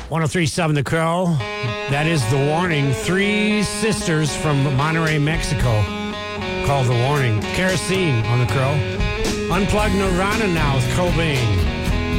1037 The Crow. That is The Warning. Three sisters from Monterrey, Mexico, called The Warning. Kerosene on The Crow. Unplugged Nirvana now with Cobain.